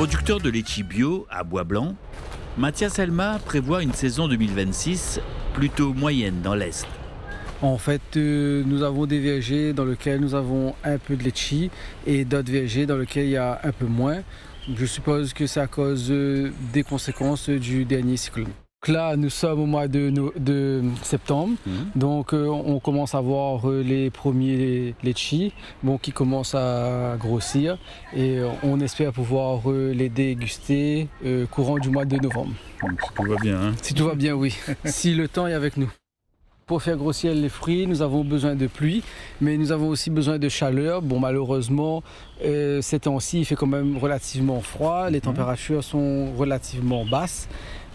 Producteur de litchi bio à Bois-Blanc, Mathias Elma prévoit une saison 2026 plutôt moyenne dans l'Est. En fait, nous avons des vergers dans lesquels nous avons un peu de litchi et d'autres vergers dans lesquels il y a un peu moins. Je suppose que c'est à cause des conséquences du dernier cyclone. Là, nous sommes au mois de septembre, donc on commence à voir les premiers litchis qui commencent à grossir et on espère pouvoir les déguster courant du mois de novembre. Si tout va bien, hein? Si tout va bien, oui. Si le temps est avec nous. Pour faire grossir les fruits, nous avons besoin de pluie, mais nous avons aussi besoin de chaleur. Bon, malheureusement, ces temps-ci, il fait quand même relativement froid, les températures sont relativement basses.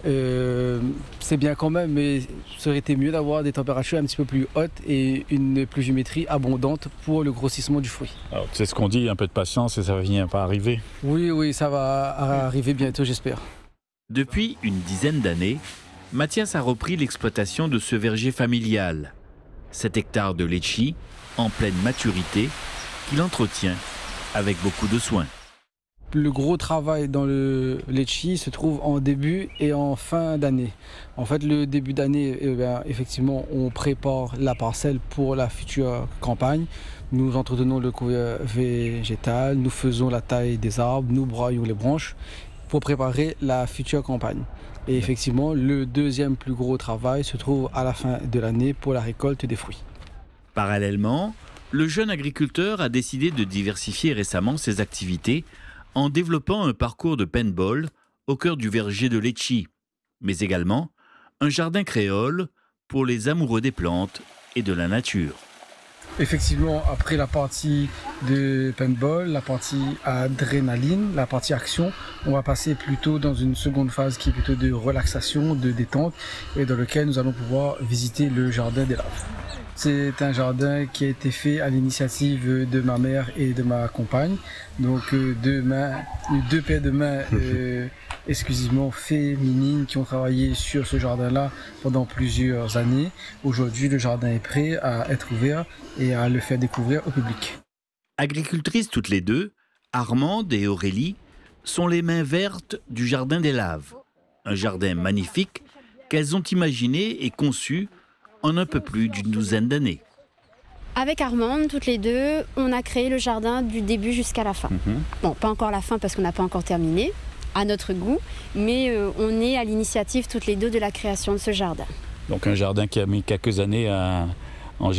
C'est bien quand même, mais ça aurait été mieux d'avoir des températures un petit peu plus hautes et une pluviométrie abondante pour le grossissement du fruit. Alors, c'est ce qu'on dit, un peu de patience et ça va venir par arriver. Oui, ça va arriver bientôt, j'espère. Depuis une dizaine d'années, Mathias a repris l'exploitation de ce verger familial. 7 hectares de litchi en pleine maturité qu'il entretient avec beaucoup de soin. Le gros travail dans le litchi se trouve en début et en fin d'année. En fait, le début d'année, effectivement, on prépare la parcelle pour la future campagne. Nous entretenons le couvert végétal, nous faisons la taille des arbres, nous broyons les branches pour préparer la future campagne. Et effectivement, le deuxième plus gros travail se trouve à la fin de l'année pour la récolte des fruits. Parallèlement, le jeune agriculteur a décidé de diversifier récemment ses activités en développant un parcours de paintball au cœur du verger de litchi, mais également un jardin créole pour les amoureux des plantes et de la nature. Effectivement, après la partie de paintball, la partie adrénaline, la partie action, on va passer plutôt dans une seconde phase qui est plutôt de relaxation, de détente et dans lequel nous allons pouvoir visiter le jardin des laves. C'est un jardin qui a été fait à l'initiative de ma mère et de ma compagne. Donc deux paires de mains exclusivement féminines qui ont travaillé sur ce jardin-là pendant plusieurs années. Aujourd'hui, le jardin est prêt à être ouvert et à le faire découvrir au public. Agricultrices toutes les deux, Armande et Aurélie sont les mains vertes du Jardin des Laves. Un jardin magnifique qu'elles ont imaginé et conçu en un peu plus d'une douzaine d'années. Avec Armande, toutes les deux, on a créé le jardin du début jusqu'à la fin. Bon, pas encore la fin parce qu'on n'a pas encore terminé, à notre goût, mais on est à l'initiative toutes les deux de la création de ce jardin. Donc un jardin qui a mis quelques années à